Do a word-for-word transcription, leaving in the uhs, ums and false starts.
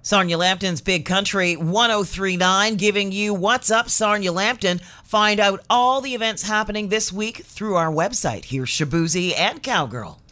Sarnia Lambton's Big Country one oh three point nine giving you What's Up Sarnia Lambton. Find out all the events happening this week through our website. Here's Shabuzi and Cowgirl.